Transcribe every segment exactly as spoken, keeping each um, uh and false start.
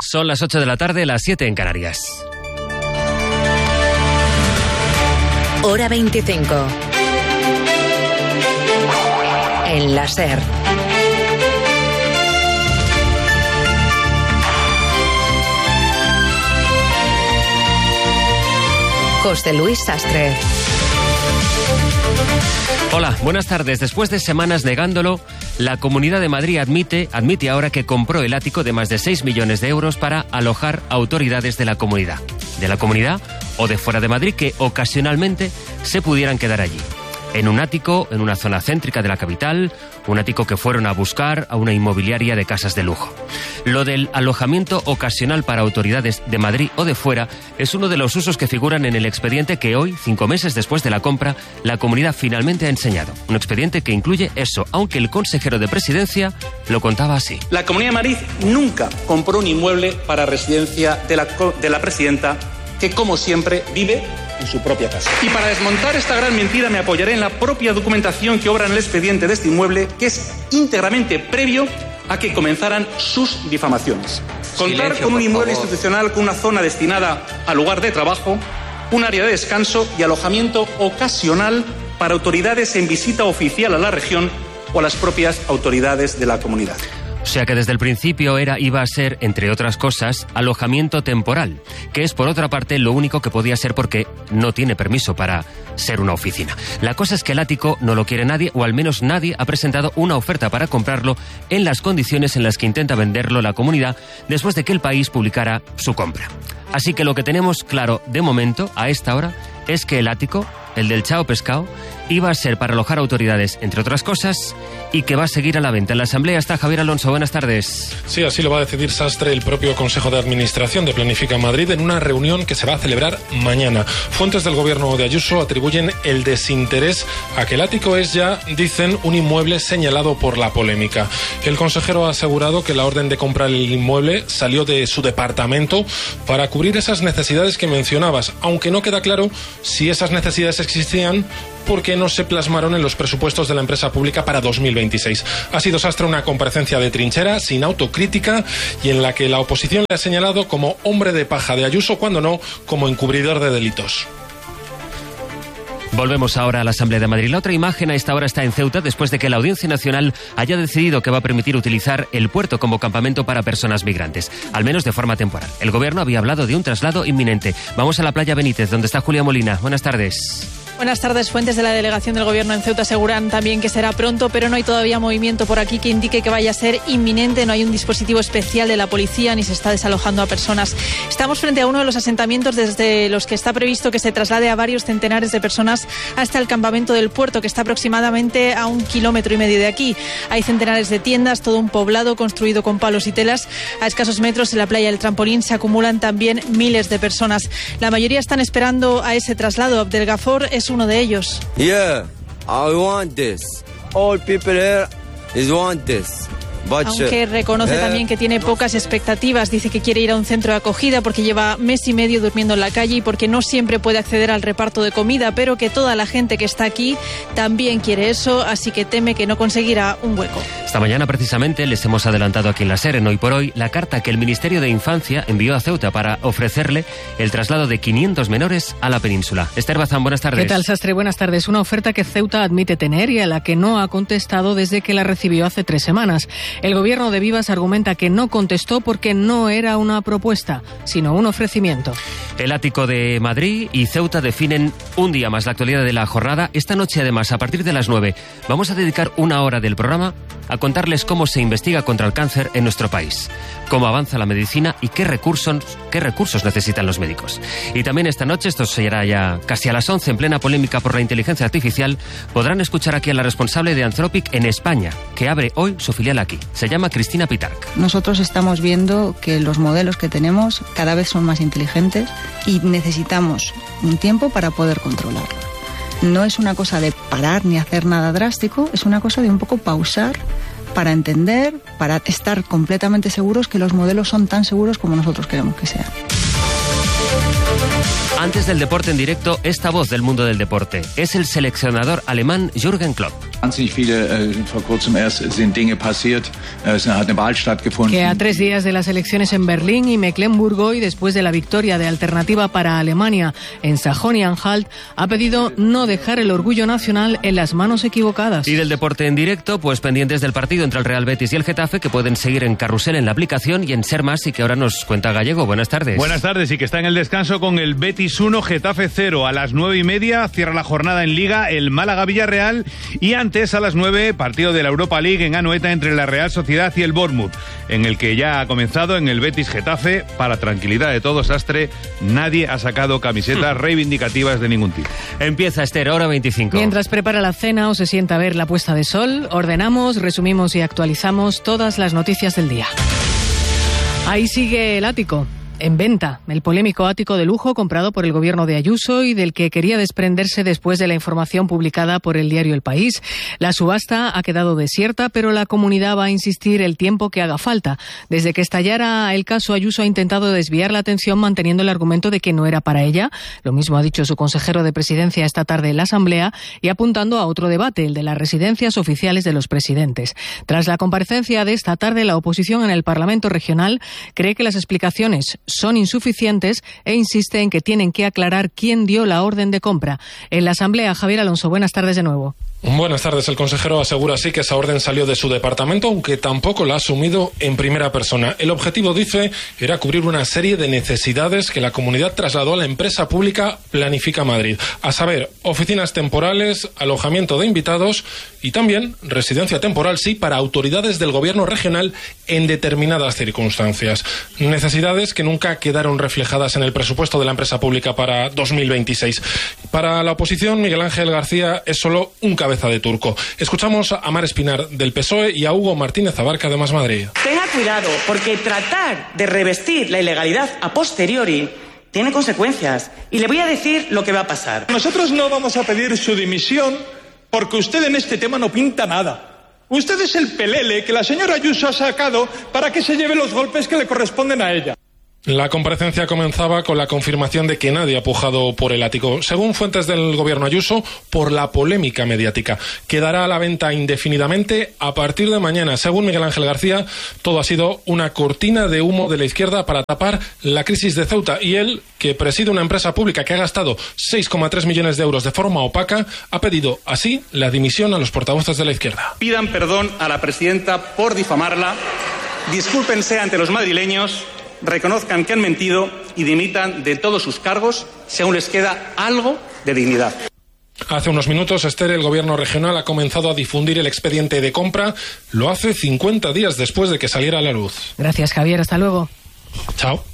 Son las ocho de la tarde, las siete en Canarias. Hora veinticinco. En la SER. José Luis Sastre. Hola, buenas tardes. Después de semanas negándolo, la Comunidad de Madrid admite, admite ahora que compró el ático de más de seis millones de euros para alojar autoridades de la comunidad. De la comunidad o de fuera de Madrid que ocasionalmente se pudieran quedar allí. En un ático, en una zona céntrica de la capital, un ático que fueron a buscar a una inmobiliaria de casas de lujo. Lo del alojamiento ocasional para autoridades de Madrid o de fuera es uno de los usos que figuran en el expediente que hoy, cinco meses después de la compra, la comunidad finalmente ha enseñado. Un expediente que incluye eso, aunque el consejero de Presidencia lo contaba así. La Comunidad de Madrid nunca compró un inmueble para residencia de la, de la presidenta, que como siempre vive en su propia casa. Y para desmontar esta gran mentira me apoyaré en la propia documentación que obra en el expediente de este inmueble, que es íntegramente previo a que comenzaran sus difamaciones. Contar Silencio, con un inmueble institucional con una zona destinada al lugar de trabajo, un área de descanso y alojamiento ocasional para autoridades en visita oficial a la región o a las propias autoridades de la comunidad. O sea que desde el principio era, iba a ser, entre otras cosas, alojamiento temporal, que es por otra parte lo único que podía ser porque no tiene permiso para ser una oficina. La cosa es que el ático no lo quiere nadie, o al menos nadie ha presentado una oferta para comprarlo en las condiciones en las que intenta venderlo la comunidad después de que el país publicara su compra. Así que lo que tenemos claro de momento, a esta hora, es que el ático, el del Chao Pescado, iba a ser para alojar autoridades, entre otras cosas, y que va a seguir a la venta. En la Asamblea está Javier Alonso. Buenas tardes. Sí, así lo va a decidir Sastre, el propio Consejo de Administración de Planifica Madrid, en una reunión que se va a celebrar mañana. Fuentes del gobierno de Ayuso atribuyen el desinterés a que el ático es ya, dicen, un inmueble señalado por la polémica. El consejero ha asegurado que la orden de comprar el inmueble salió de su departamento para cubrir esas necesidades que mencionabas, aunque no queda claro si esas necesidades existían porque no se plasmaron en los presupuestos de la empresa pública para dos mil veintiséis. Ha sido Sastre una comparecencia de trinchera, sin autocrítica, y en la que la oposición le ha señalado como hombre de paja de Ayuso, cuando no, como encubridor de delitos. Volvemos ahora a la Asamblea de Madrid. La otra imagen a esta hora está en Ceuta después de que la Audiencia Nacional haya decidido que va a permitir utilizar el puerto como campamento para personas migrantes, al menos de forma temporal. El gobierno había hablado de un traslado inminente. Vamos a la playa Benítez, donde está Julia Molina. Buenas tardes. Buenas tardes. Fuentes de la delegación del Gobierno en Ceuta aseguran también que será pronto, pero no hay todavía movimiento por aquí que indique que vaya a ser inminente. No hay un dispositivo especial de la policía ni se está desalojando a personas. Estamos frente a uno de los asentamientos desde los que está previsto que se traslade a varios centenares de personas hasta el campamento del puerto, que está aproximadamente a un kilómetro y medio de aquí. Hay centenares de tiendas, todo un poblado construido con palos y telas. A escasos metros en la playa del Trampolín se acumulan también miles de personas. La mayoría están esperando a ese traslado. Abdelgafor es uno de ellos. Yeah, I want this. All people here is want this. Aunque reconoce también que tiene pocas expectativas. Dice que quiere ir a un centro de acogida porque lleva mes y medio durmiendo en la calle y porque no siempre puede acceder al reparto de comida, pero que toda la gente que está aquí también quiere eso, así que teme que no conseguirá un hueco. Esta mañana precisamente les hemos adelantado aquí en la SER, en Hoy por Hoy, la carta que el Ministerio de Infancia envió a Ceuta para ofrecerle el traslado de quinientos menores a la península. Esther Bazán, buenas tardes. ¿Qué tal, Sastre? Buenas tardes. Una oferta que Ceuta admite tener y a la que no ha contestado desde que la recibió hace tres semanas. El gobierno de Vivas argumenta que no contestó porque no era una propuesta, sino un ofrecimiento. El ático de Madrid y Ceuta definen un día más la actualidad de la jornada. Esta noche, además, a partir de las nueve, vamos a dedicar una hora del programa a contarles cómo se investiga contra el cáncer en nuestro país, cómo avanza la medicina y qué recursos, qué recursos necesitan los médicos. Y también esta noche, esto será ya casi a las once, en plena polémica por la inteligencia artificial, podrán escuchar aquí a la responsable de Anthropic en España, que abre hoy su filial aquí. Se llama Cristina Pitarch. Nosotros estamos viendo que los modelos que tenemos cada vez son más inteligentes y necesitamos un tiempo para poder controlarlo. No es una cosa de parar ni hacer nada drástico, es una cosa de un poco pausar para entender, para estar completamente seguros que los modelos son tan seguros como nosotros queremos que sean. Antes del deporte en directo, esta voz del mundo del deporte es el seleccionador alemán Jürgen Klopp. Que a tres días de las elecciones en Berlín y Mecklemburgo y después de la victoria de Alternativa para Alemania en Sajonia-Anhalt, ha pedido no dejar el orgullo nacional en las manos equivocadas. Y del deporte en directo, pues pendientes del partido entre el Real Betis y el Getafe, que pueden seguir en Carrusel en la aplicación y en Ser Más, y que ahora nos cuenta Gallego. Buenas tardes. Buenas tardes, y que está en el descanso con el Betis uno, Getafe cero. A las nueve y media cierra la jornada en Liga el Málaga-Villarreal, y antes a las nueve, partido de la Europa League en Anoeta entre la Real Sociedad y el Bournemouth, en el que ya ha comenzado en el Betis-Getafe. Para tranquilidad de todos, Sastre, nadie ha sacado camisetas reivindicativas de ningún tipo. Empieza Esther, hora veinticinco. Mientras prepara la cena o se sienta a ver la puesta de sol, ordenamos, resumimos y actualizamos todas las noticias del día. Ahí sigue el ático. En venta, el polémico ático de lujo comprado por el gobierno de Ayuso y del que quería desprenderse después de la información publicada por el diario El País. La subasta ha quedado desierta, pero la comunidad va a insistir el tiempo que haga falta. Desde que estallara el caso, Ayuso ha intentado desviar la atención manteniendo el argumento de que no era para ella. Lo mismo ha dicho su consejero de presidencia esta tarde en la Asamblea, y apuntando a otro debate, el de las residencias oficiales de los presidentes. Tras la comparecencia de esta tarde, la oposición en el Parlamento Regional cree que las explicaciones son insuficientes e insiste en que tienen que aclarar quién dio la orden de compra. En la Asamblea, Javier Alonso, buenas tardes de nuevo. Buenas tardes. El consejero asegura sí que esa orden salió de su departamento, aunque tampoco la ha asumido en primera persona. El objetivo, dice, era cubrir una serie de necesidades que la comunidad trasladó a la empresa pública Planifica Madrid, a saber, oficinas temporales, alojamiento de invitados y también residencia temporal, sí, para autoridades del gobierno regional en determinadas circunstancias. Necesidades que nunca quedaron reflejadas en el presupuesto de la empresa pública para dos mil veintiséis. Para la oposición, Miguel Ángel García es solo un cabeza de turco. Escuchamos a Mar Espinar del P S O E y a Hugo Martínez Abarca de Más Madrid. Tenga cuidado, porque tratar de revestir la ilegalidad a posteriori tiene consecuencias. Y le voy a decir lo que va a pasar. Nosotros no vamos a pedir su dimisión porque usted en este tema no pinta nada. Usted es el pelele que la señora Ayuso ha sacado para que se lleve los golpes que le corresponden a ella. La comparecencia comenzaba con la confirmación de que nadie ha pujado por el ático. Según fuentes del gobierno Ayuso, por la polémica mediática. Quedará a la venta indefinidamente a partir de mañana. Según Miguel Ángel García, todo ha sido una cortina de humo de la izquierda para tapar la crisis de Ceuta. Y él, que preside una empresa pública que ha gastado seis coma tres millones de euros de forma opaca, ha pedido así la dimisión a los portavoces de la izquierda. Pidan perdón a la presidenta por difamarla, discúlpense ante los madrileños, reconozcan que han mentido y dimitan de todos sus cargos si aún les queda algo de dignidad. Hace unos minutos, Esther, el gobierno regional ha comenzado a difundir el expediente de compra. Lo hace cincuenta días después de que saliera a la luz. Gracias, Javier. Hasta luego. Chao.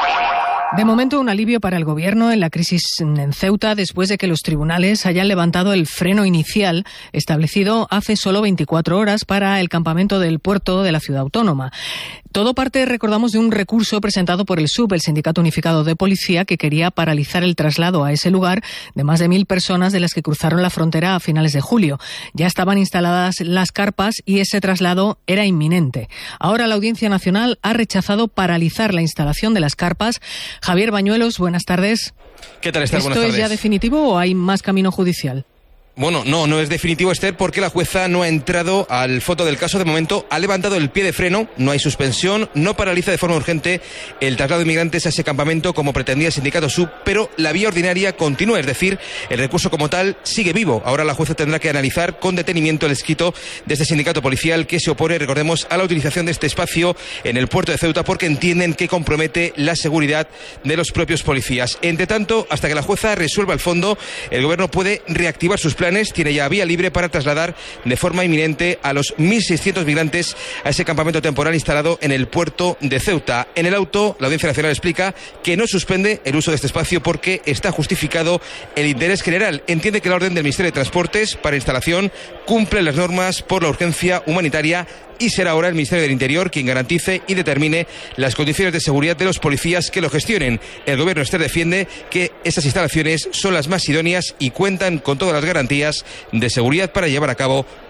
De momento, un alivio para el gobierno en la crisis en Ceuta después de que los tribunales hayan levantado el freno inicial establecido hace solo veinticuatro horas para el campamento del puerto de la ciudad autónoma. Todo parte, recordamos, de un recurso presentado por el S U P, el Sindicato Unificado de Policía, que quería paralizar el traslado a ese lugar de más de mil personas de las que cruzaron la frontera a finales de julio. Ya estaban instaladas las carpas y ese traslado era inminente. Ahora la Audiencia Nacional ha rechazado paralizar la instalación de las carpas. Javier Bañuelos, buenas tardes. ¿Qué tal, Esther? Buenas tardes. ¿Esto es ya definitivo o hay más camino judicial? Bueno, no, no es definitivo, Esther, porque la jueza no ha entrado al fondo del caso. De momento ha levantado el pie de freno, no hay suspensión, no paraliza de forma urgente el traslado de inmigrantes a ese campamento como pretendía el sindicato S U B, pero la vía ordinaria continúa, es decir, el recurso como tal sigue vivo. Ahora la jueza tendrá que analizar con detenimiento el escrito de este sindicato policial que se opone, recordemos, a la utilización de este espacio en el puerto de Ceuta porque entienden que compromete la seguridad de los propios policías. Entre tanto, hasta que la jueza resuelva el fondo, el gobierno puede reactivar sus planes. Tiene ya vía libre para trasladar de forma inminente a los mil seiscientos migrantes a ese campamento temporal instalado en el puerto de Ceuta. En el auto, la Audiencia Nacional explica que no suspende el uso de este espacio porque está justificado el interés general. Entiende que la orden del Ministerio de Transportes para instalación cumple las normas por la urgencia humanitaria y será ahora el Ministerio del Interior quien garantice y determine las condiciones de seguridad de los policías que lo gestionen. El gobierno Esther defiende que estas instalaciones son las más idóneas y cuentan con todas las garantías de seguridad para llevar a cabo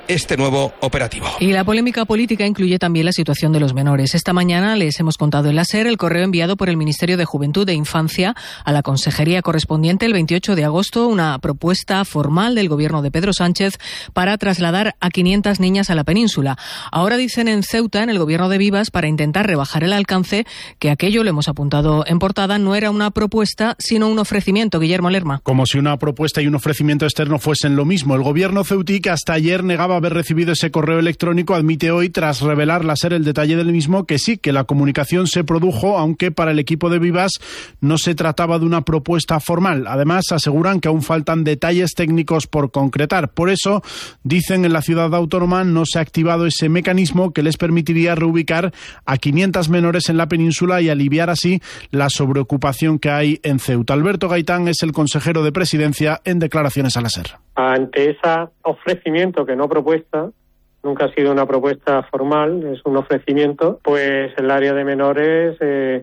este nuevo operativo. Y la polémica política incluye también la situación de los menores. Esta mañana les hemos contado en la SER el correo enviado por el Ministerio de Juventud e Infancia a la consejería correspondiente el veintiocho de agosto, una propuesta formal del gobierno de Pedro Sánchez para trasladar a quinientas niñas a la península. Ahora dicen en Ceuta, en el gobierno de Vivas, para intentar rebajar el alcance, que aquello, lo hemos apuntado en portada, no era una propuesta, sino un ofrecimiento. Guillermo Lerma. Como si una propuesta y un ofrecimiento externo fuesen lo mismo. El gobierno ceutí, que hasta ayer negaba haber recibido ese correo electrónico, admite hoy, tras revelar la SER el detalle del mismo, que sí, que la comunicación se produjo, aunque para el equipo de Vivas no se trataba de una propuesta formal. Además, aseguran que aún faltan detalles técnicos por concretar. Por eso, dicen, en la ciudad autónoma no se ha activado ese mecanismo que les permitiría reubicar a quinientas menores en la península y aliviar así la sobreocupación que hay en Ceuta. Alberto Gaitán es el consejero de Presidencia en declaraciones a la SER. Ante ese ofrecimiento, que no propuesta, nunca ha sido una propuesta formal, es un ofrecimiento, pues el área de menores eh,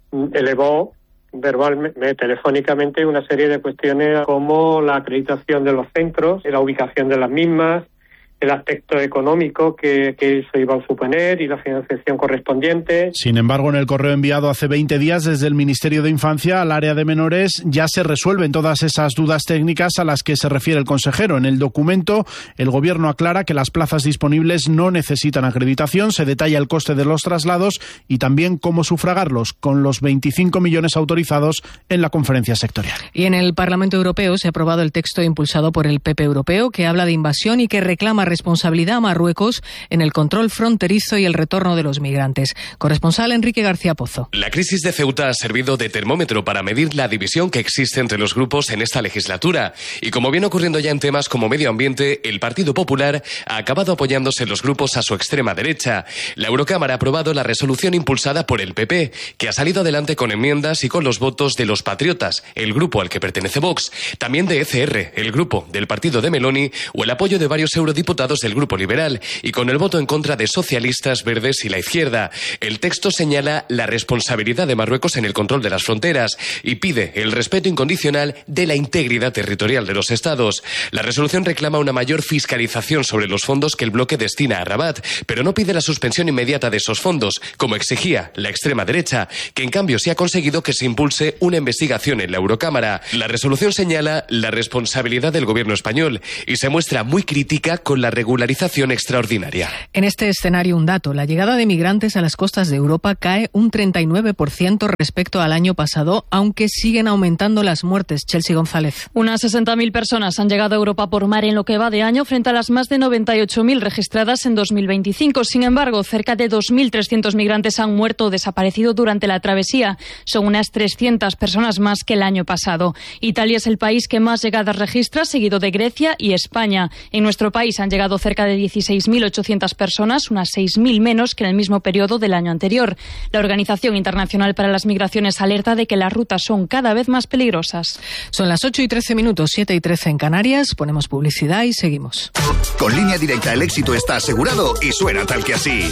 elevó verbalmente, telefónicamente, una serie de cuestiones como la acreditación de los centros, la ubicación de las mismas, el aspecto económico que, que eso iba a suponer y la financiación correspondiente. Sin embargo, en el correo enviado hace veinte días desde el Ministerio de Infancia al área de menores ya se resuelven todas esas dudas técnicas a las que se refiere el consejero. En el documento, el Gobierno aclara que las plazas disponibles no necesitan acreditación, se detalla el coste de los traslados y también cómo sufragarlos, con los veinticinco millones autorizados en la conferencia sectorial. Y en el Parlamento Europeo se ha aprobado el texto impulsado por el P P europeo, que habla de invasión y que reclama responsabilidad a Marruecos en el control fronterizo y el retorno de los migrantes. Corresponsal Enrique García Pozo. La crisis de Ceuta ha servido de termómetro para medir la división que existe entre los grupos en esta legislatura. Y como viene ocurriendo ya en temas como medio ambiente, el Partido Popular ha acabado apoyándose en los grupos a su extrema derecha. La Eurocámara ha aprobado la resolución impulsada por el P P, que ha salido adelante con enmiendas y con los votos de los Patriotas, el grupo al que pertenece Vox, también de E C R, el grupo del partido de Meloni, o el apoyo de varios eurodiputados del Grupo Liberal, y con el voto en contra de socialistas, verdes y la izquierda. El texto señala la responsabilidad de Marruecos en el control de las fronteras y pide el respeto incondicional de la integridad territorial de los estados. La resolución reclama una mayor fiscalización sobre los fondos que el bloque destina a Rabat, pero no pide la suspensión inmediata de esos fondos, como exigía la extrema derecha, que en cambio sí ha conseguido que se impulse una investigación en la Eurocámara. La resolución señala la responsabilidad del gobierno español y se muestra muy crítica con la regularización extraordinaria. En este escenario, un dato: la llegada de migrantes a las costas de Europa cae un treinta y nueve por ciento respecto al año pasado, aunque siguen aumentando las muertes. Chelsea González. Unas sesenta mil personas han llegado a Europa por mar en lo que va de año, frente a las más de noventa y ocho mil registradas en dos mil veinticinco. Sin embargo, cerca de dos mil trescientos migrantes han muerto o desaparecido durante la travesía. Son unas trescientas personas más que el año pasado. Italia es el país que más llegadas registra, seguido de Grecia y España. En nuestro país han llegado cerca de dieciséis mil ochocientas personas, unas seis mil menos que en el mismo periodo del año anterior. La Organización Internacional para las Migraciones alerta de que las rutas son cada vez más peligrosas. Son las ocho y trece minutos, siete y trece en Canarias. Ponemos publicidad y seguimos. Con Línea Directa el éxito está asegurado y suena tal que así.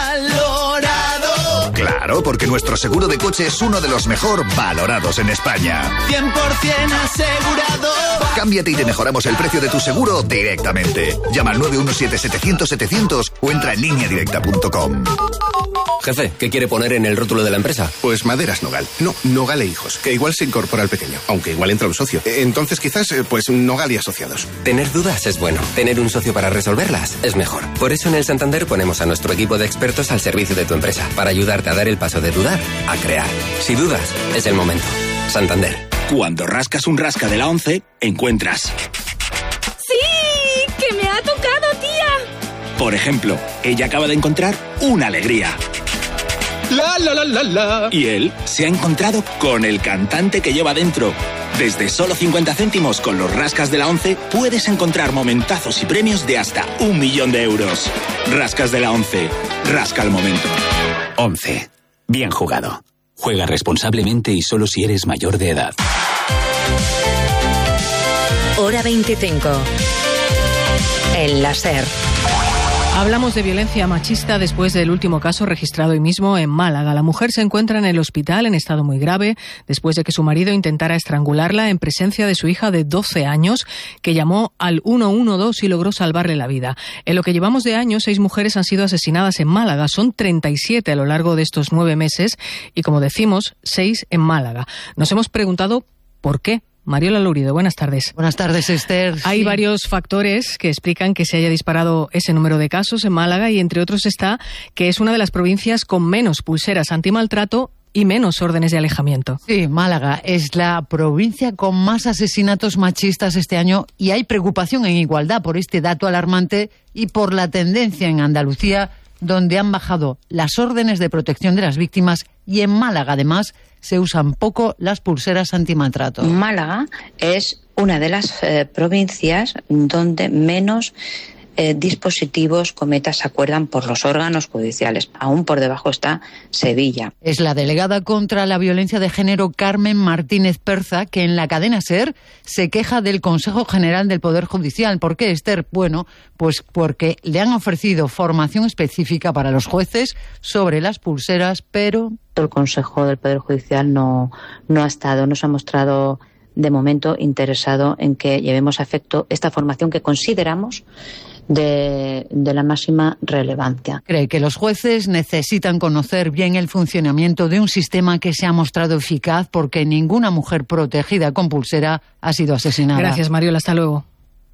¡Valorado! Claro, porque nuestro seguro de coche es uno de los mejor valorados en España. cien por ciento asegurado. Cámbiate y te mejoramos el precio de tu seguro directamente. Llama al nueve uno siete setecientos setecientos o entra en línea directa punto com. Jefe, ¿qué quiere poner en el rótulo de la empresa? Pues Maderas Nogal. No, Nogal e Hijos, que igual se incorpora al pequeño, aunque igual entra un socio. Entonces quizás, pues Nogal y Asociados. Tener dudas es bueno. Tener un socio para resolverlas es mejor. Por eso en el Santander ponemos a nuestro equipo de expertos al servicio de tu empresa, para ayudarte a dar el paso de dudar a crear. Si dudas, es el momento. Santander. Cuando rascas un rasca de la once, encuentras... ¡Sí! ¡Que me ha tocado, tía! Por ejemplo, ella acaba de encontrar una alegría. La, la, la, la, la. Y él se ha encontrado con el cantante que lleva dentro. Desde solo cincuenta céntimos con los rascas de la once puedes encontrar momentazos y premios de hasta un millón de euros. Rascas de la once. Rasca el momento. once. Bien jugado. Juega responsablemente y solo si eres mayor de edad. Hora veinticinco. En la SER. Hablamos de violencia machista después del último caso registrado hoy mismo en Málaga. La mujer se encuentra en el hospital en estado muy grave después de que su marido intentara estrangularla en presencia de su hija de doce años, que llamó al uno uno dos y logró salvarle la vida. En lo que llevamos de año, seis mujeres han sido asesinadas en Málaga. Son treinta y siete a lo largo de estos nueve meses y, como decimos, seis en Málaga. Nos hemos preguntado por qué. Mariola Lourido, buenas tardes. Buenas tardes, Esther. Hay sí. varios factores que explican que se haya disparado ese número de casos en Málaga y entre otros está que es una de las provincias con menos pulseras antimaltrato y menos órdenes de alejamiento. Sí, Málaga es la provincia con más asesinatos machistas este año y hay preocupación en igualdad por este dato alarmante y por la tendencia en Andalucía, donde han bajado las órdenes de protección de las víctimas y en Málaga, además, se usan poco las pulseras antimaltrato. Málaga es una de las eh, provincias donde menos eh, dispositivos cometas se acuerdan por los órganos judiciales. Aún por debajo está Sevilla. Es la delegada contra la violencia de género Carmen Martínez Perza, que en la cadena SER se queja del Consejo General del Poder Judicial. ¿Por qué, Esther? Bueno, pues porque le han ofrecido formación específica para los jueces sobre las pulseras, pero el Consejo del Poder Judicial no, no ha estado, no se ha mostrado de momento interesado en que llevemos a efecto esta formación que consideramos de, de la máxima relevancia. Cree que los jueces necesitan conocer bien el funcionamiento de un sistema que se ha mostrado eficaz porque ninguna mujer protegida con pulsera ha sido asesinada. Gracias, Mariola. Hasta luego.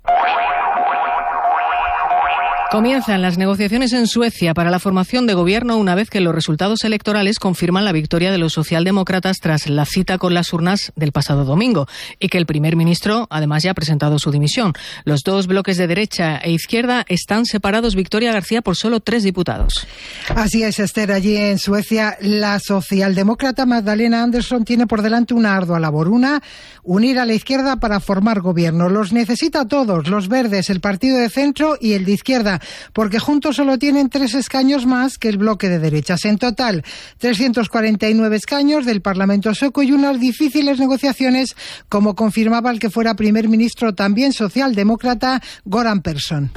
Comienzan las negociaciones en Suecia para la formación de gobierno una vez que los resultados electorales confirman la victoria de los socialdemócratas tras la cita con las urnas del pasado domingo y que el primer ministro además ya ha presentado su dimisión. Los dos bloques de derecha e izquierda están separados, Victoria García, por solo tres diputados. Así es, Esther. Allí en Suecia la socialdemócrata Magdalena Andersson tiene por delante una ardua labor. Una, unir a la izquierda para formar gobierno. Los necesita a todos, los verdes, el partido de centro y el de izquierda, porque juntos solo tienen tres escaños más que el bloque de derechas. En total, trescientos cuarenta y nueve escaños del Parlamento sueco y unas difíciles negociaciones, como confirmaba el que fuera primer ministro también socialdemócrata Göran Persson.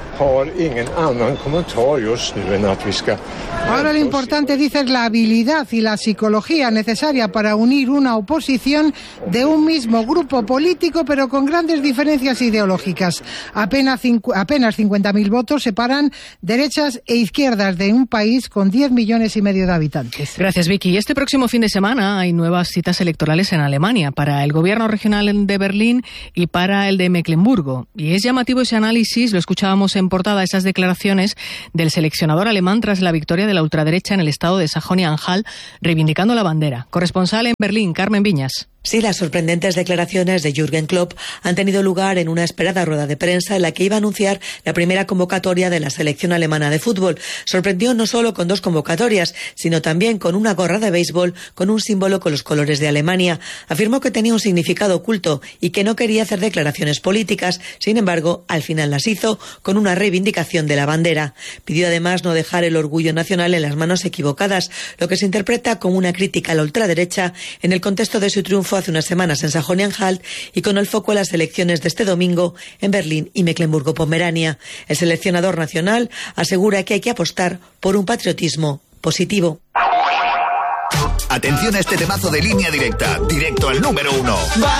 Ahora lo importante, dice, es la habilidad y la psicología necesaria para unir una oposición de un mismo grupo político, pero con grandes diferencias ideológicas. Apenas, cincu- apenas cincuenta mil votos separan derechas e izquierdas de un país con diez millones y medio de habitantes. Gracias, Vicky. Este próximo fin de semana hay nuevas citas electorales en Alemania para el gobierno regional de Berlín y para el de Mecklemburgo. Y es llamativo ese análisis, lo escuchábamos en portada, esas declaraciones del seleccionador alemán tras la victoria de la ultraderecha en el estado de Sajonia-Anhalt, reivindicando la bandera. Corresponsal en Berlín, Carmen Viñas. Sí, las sorprendentes declaraciones de Jürgen Klopp han tenido lugar en una esperada rueda de prensa en la que iba a anunciar la primera convocatoria de la selección alemana de fútbol. Sorprendió no solo con dos convocatorias, sino también con una gorra de béisbol con un símbolo con los colores de Alemania. Afirmó que tenía un significado oculto y que no quería hacer declaraciones políticas. Sin embargo, al final las hizo con una reivindicación de la bandera. Pidió además no dejar el orgullo nacional en las manos equivocadas, lo que se interpreta como una crítica a la ultraderecha en el contexto de su triunfo hace unas semanas en Sajonia-Anhalt y con el foco en las elecciones de este domingo en Berlín y Mecklemburgo-Pomerania. El seleccionador nacional asegura que hay que apostar por un patriotismo positivo. Atención a este temazo de Línea Directa, directo al número uno.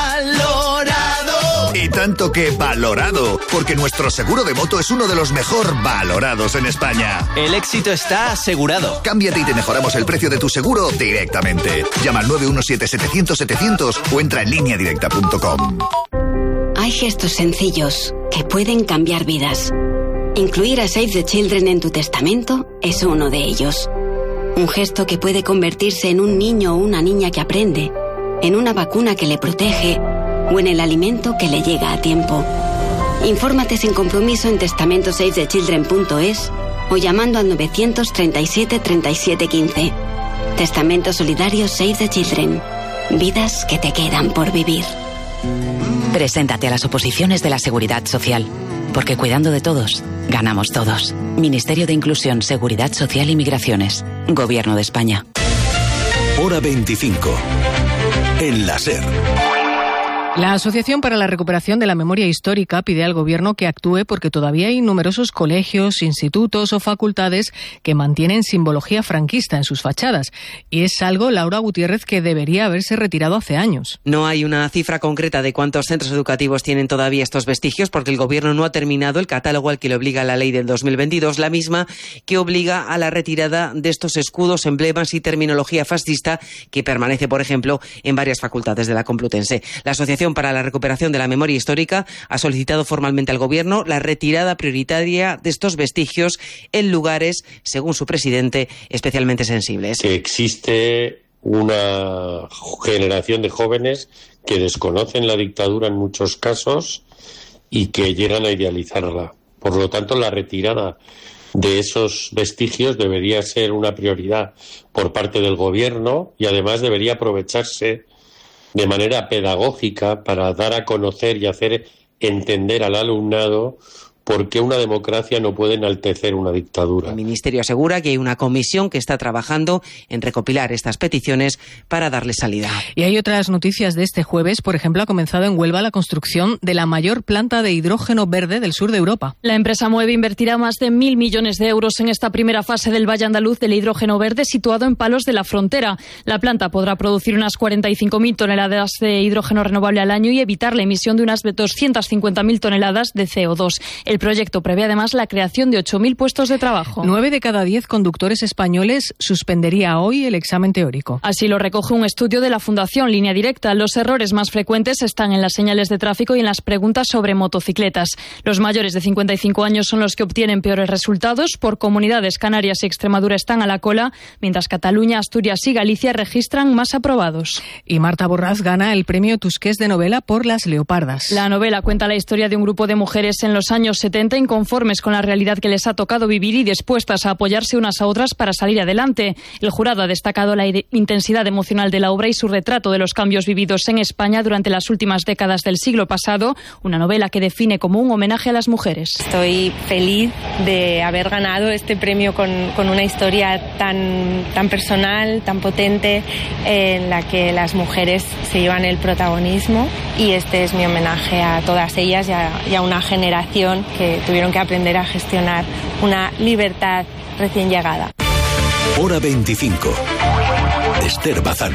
¡Valorado! Y tanto que valorado, porque nuestro seguro de moto es uno de los mejor valorados en España. El éxito está asegurado. Cámbiate y te mejoramos el precio de tu seguro directamente. Llama al nueve uno siete, setecientos, setecientos o entra en línea directa punto com. Hay gestos sencillos que pueden cambiar vidas. Incluir a Save the Children en tu testamento es uno de ellos. Un gesto que puede convertirse en un niño o una niña que aprende, en una vacuna que le protege o en el alimento que le llega a tiempo. Infórmate sin compromiso en testamento save the children punto es o llamando al novecientos treinta y siete, treinta y siete, quince. Testamento solidario Save the Children. Vidas que te quedan por vivir. Preséntate a las oposiciones de la Seguridad Social, porque cuidando de todos, ganamos todos. Ministerio de Inclusión, Seguridad Social y Migraciones. Gobierno de España. Hora veinticinco. En la SER. La Asociación para la Recuperación de la Memoria Histórica pide al Gobierno que actúe porque todavía hay numerosos colegios, institutos o facultades que mantienen simbología franquista en sus fachadas. Y es algo, Laura Gutiérrez, que debería haberse retirado hace años. No hay una cifra concreta de cuántos centros educativos tienen todavía estos vestigios porque el Gobierno no ha terminado el catálogo al que le obliga la ley del dos mil veintidós, la misma que obliga a la retirada de estos escudos, emblemas y terminología fascista que permanece, por ejemplo, en varias facultades de la Complutense. La Asociación para la Recuperación de la Memoria Histórica ha solicitado formalmente al Gobierno la retirada prioritaria de estos vestigios en lugares, según su presidente, especialmente sensibles. Que existe una generación de jóvenes que desconocen la dictadura en muchos casos y que llegan a idealizarla. Por lo tanto, la retirada de esos vestigios debería ser una prioridad por parte del Gobierno y además debería aprovecharse de manera pedagógica para dar a conocer y hacer entender al alumnado por qué una democracia no puede enaltecer una dictadura. El Ministerio asegura que hay una comisión que está trabajando en recopilar estas peticiones para darle salida. Y hay otras noticias de este jueves. Por ejemplo, ha comenzado en Huelva la construcción de la mayor planta de hidrógeno verde del sur de Europa. La empresa Moeve invertirá más de mil millones de euros en esta primera fase del Valle Andaluz del hidrógeno verde situado en Palos de la Frontera. La planta podrá producir unas cuarenta y cinco mil toneladas de hidrógeno renovable al año y evitar la emisión de unas doscientas cincuenta mil toneladas de C O dos. El proyecto prevé además la creación de ocho mil puestos de trabajo. Nueve de cada diez conductores españoles suspendería hoy el examen teórico. Así lo recoge un estudio de la Fundación Línea Directa. Los errores más frecuentes están en las señales de tráfico y en las preguntas sobre motocicletas. Los mayores de cincuenta y cinco años son los que obtienen peores resultados. Por comunidades, Canarias y Extremadura están a la cola, mientras Cataluña, Asturias y Galicia registran más aprobados. Y Marta Borràs gana el premio Tusqués de novela por Las Leopardas. La novela cuenta la historia de un grupo de mujeres en los años setenta inconformes con la realidad que les ha tocado vivir y dispuestas a apoyarse unas a otras para salir adelante. El jurado ha destacado la intensidad emocional de la obra y su retrato de los cambios vividos en España durante las últimas décadas del siglo pasado, una novela que define como un homenaje a las mujeres. Estoy feliz de haber ganado este premio con, con una historia tan, tan personal, tan potente, en la que las mujeres se llevan el protagonismo, y este es mi homenaje a todas ellas y a, y a una generación que tuvieron que aprender a gestionar una libertad recién llegada. Hora veinticinco. Esther Bazán.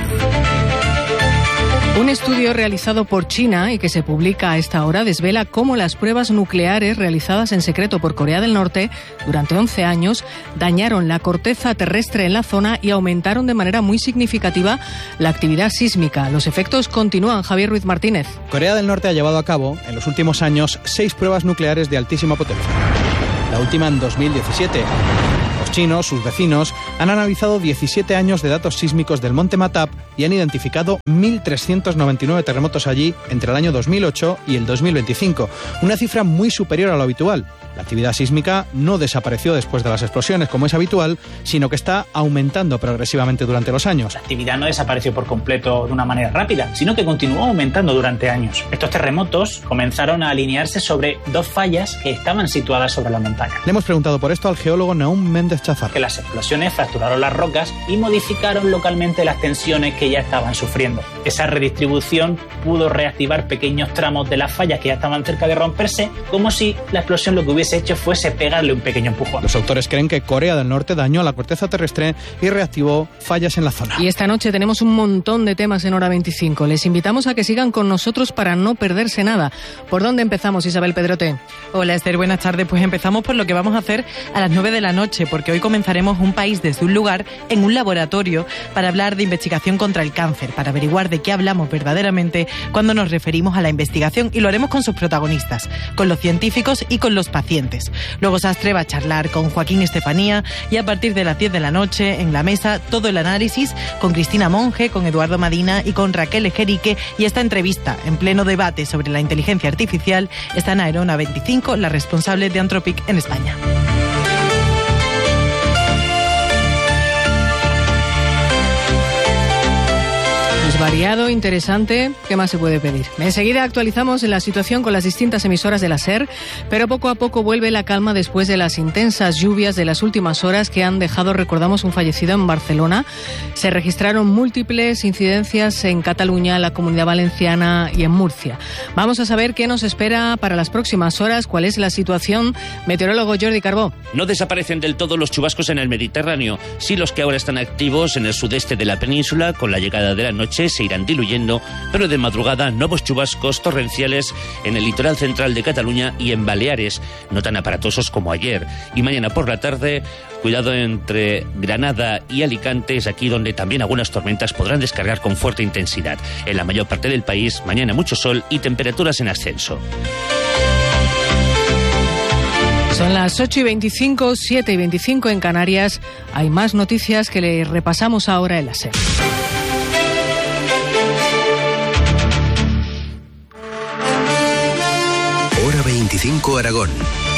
Un estudio realizado por China y que se publica a esta hora desvela cómo las pruebas nucleares realizadas en secreto por Corea del Norte durante once años dañaron la corteza terrestre en la zona y aumentaron de manera muy significativa la actividad sísmica. Los efectos continúan. Javier Ruiz Martínez. Corea del Norte ha llevado a cabo en los últimos años seis pruebas nucleares de altísima potencia. La última en dos mil diecisiete. Los chinos, sus vecinos, han analizado diecisiete años de datos sísmicos del monte Matap y han identificado mil trescientos noventa y nueve terremotos allí entre el año dos mil ocho y el dos mil veinticinco, una cifra muy superior a lo habitual. La actividad sísmica no desapareció después de las explosiones, como es habitual, sino que está aumentando progresivamente durante los años. La actividad no desapareció por completo de una manera rápida, sino que continuó aumentando durante años. Estos terremotos comenzaron a alinearse sobre dos fallas que estaban situadas sobre la montaña. Le hemos preguntado por esto al geólogo Naum Méndez Chazar. Que las explosiones fracturaron las rocas y modificaron localmente las tensiones que ya estaban sufriendo. Esa redistribución pudo reactivar pequeños tramos de las fallas que ya estaban cerca de romperse, como si la explosión lo que hubiese hecho fuese pegarle un pequeño empujón. Los autores creen que Corea del Norte dañó la corteza terrestre y reactivó fallas en la zona. Y esta noche tenemos un montón de temas en Hora veinticinco. Les invitamos a que sigan con nosotros para no perderse nada. ¿Por dónde empezamos, Isabel Pedrote? Hola, Esther, buenas tardes. Pues empezamos por lo que vamos a hacer a las nueve de la noche, porque hoy comenzaremos Un país desde un lugar en un laboratorio para hablar de investigación contra el cáncer, para averiguar de qué hablamos verdaderamente cuando nos referimos a la investigación, y lo haremos con sus protagonistas, con los científicos y con los pacientes. Luego Sastre va a charlar con Joaquín Estefanía y a partir de las diez de la noche en la mesa todo el análisis con Cristina Monge, con Eduardo Madina y con Raquel Ejerique, y esta entrevista en pleno debate sobre la inteligencia artificial está en Aerona veinticinco, la responsable de Anthropic en España. Pues variado, interesante, ¿qué más se puede pedir? Enseguida actualizamos la situación con las distintas emisoras de la SER, pero poco a poco vuelve la calma después de las intensas lluvias de las últimas horas que han dejado, recordamos, un fallecido en Barcelona. Se registraron múltiples incidencias en Cataluña, la Comunidad Valenciana y en Murcia. Vamos a saber qué nos espera para las próximas horas, cuál es la situación. Meteorólogo Jordi Carbó. No desaparecen del todo los chubascos en el Mediterráneo, sí los que ahora están activos en el sudeste de la península. Con la llegada de la noche se irán diluyendo, pero de madrugada nuevos chubascos torrenciales en el litoral central de Cataluña y en Baleares, no tan aparatosos como ayer. Y mañana por la tarde, cuidado entre Granada y Alicante, es aquí donde también algunas tormentas podrán descargar con fuerte intensidad. En la mayor parte del país, mañana mucho sol y temperaturas en ascenso. Son las ocho y veinticinco, siete y veinticinco en Canarias. Hay más noticias que le repasamos ahora en la SER. Hora veinticinco Aragón.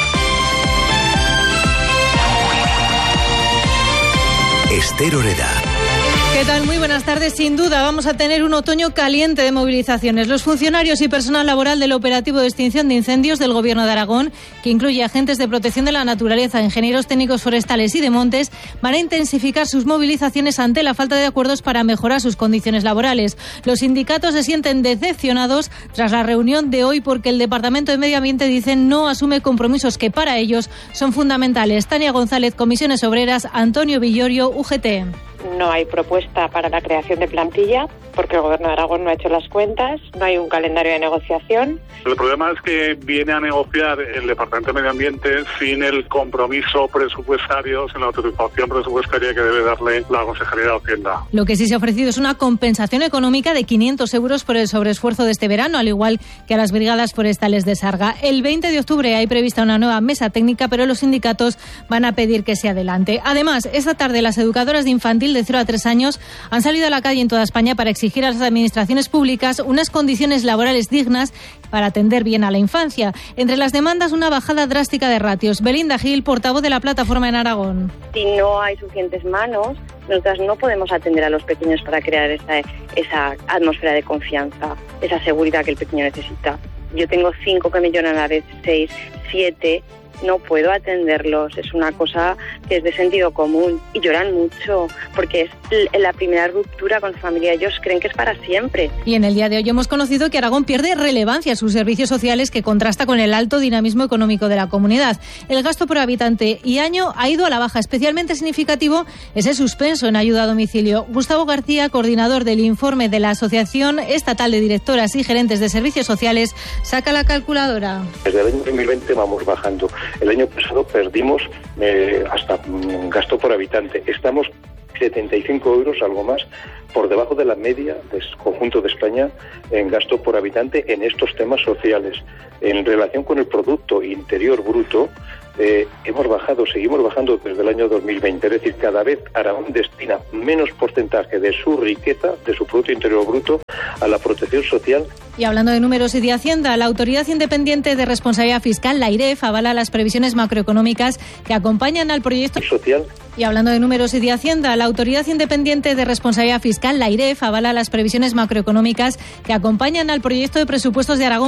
Esther Oreda. ¿Qué tal? Muy buenas tardes. Sin duda vamos a tener un otoño caliente de movilizaciones. Los funcionarios y personal laboral del operativo de extinción de incendios del Gobierno de Aragón, que incluye agentes de protección de la naturaleza, ingenieros técnicos forestales y de montes, van a intensificar sus movilizaciones ante la falta de acuerdos para mejorar sus condiciones laborales. Los sindicatos se sienten decepcionados tras la reunión de hoy porque el Departamento de Medio Ambiente, dicen, no asume compromisos que para ellos son fundamentales. Tania González, Comisiones Obreras, Antonio Villorio, U G T. No hay propuesta para la creación de plantilla porque el Gobierno de Aragón no ha hecho las cuentas, no hay un calendario de negociación. El problema es que viene a negociar el Departamento de Medio Ambiente sin el compromiso presupuestario, sin la autorización presupuestaria que debe darle la Consejería de Hacienda. Lo que sí se ha ofrecido es una compensación económica de quinientos euros por el sobreesfuerzo de este verano, al igual que a las brigadas forestales de Sarga. El veinte de octubre hay prevista una nueva mesa técnica, pero los sindicatos van a pedir que se adelante. Además, esta tarde las educadoras de infantil de cero a tres años han salido a la calle en toda España para exigir a las administraciones públicas unas condiciones laborales dignas para atender bien a la infancia. Entre las demandas, una bajada drástica de ratios. Belinda Gil, portavoz de la plataforma en Aragón. Si no hay suficientes manos, nosotras no podemos atender a los pequeños para crear esa, esa atmósfera de confianza, esa seguridad que el pequeño necesita. Yo tengo cinco que me lloran a la vez, seis, siete... no puedo atenderlos, es una cosa que es de sentido común y lloran mucho porque es la primera ruptura con su familia, ellos creen que es para siempre. Y en el día de hoy hemos conocido que Aragón pierde relevancia en sus servicios sociales, que contrasta con el alto dinamismo económico de la comunidad. El gasto por habitante y año ha ido a la baja, especialmente significativo es el suspenso en ayuda a domicilio. Gustavo García, coordinador del informe de la Asociación Estatal de Directoras y Gerentes de Servicios Sociales, saca la calculadora. Desde el año dos mil veinte vamos bajando. El año pasado perdimos eh, hasta mm, gasto por habitante. Estamos setenta y cinco euros, algo más, por debajo de la media del conjunto de España en gasto por habitante en estos temas sociales. En relación con el Producto Interior Bruto, eh, hemos bajado, seguimos bajando desde el año dos mil veinte. Es decir, cada vez Aragón destina menos porcentaje de su riqueza, de su Producto Interior Bruto, a la protección social. Y hablando de números y de Hacienda, la Autoridad Independiente de Responsabilidad Fiscal, la AIREF, avala las previsiones macroeconómicas que acompañan al proyecto social. Y hablando de números y de Hacienda, la Autoridad Independiente de Responsabilidad Fiscal, la AIREF, avala las previsiones macroeconómicas que acompañan al proyecto de presupuestos de Aragón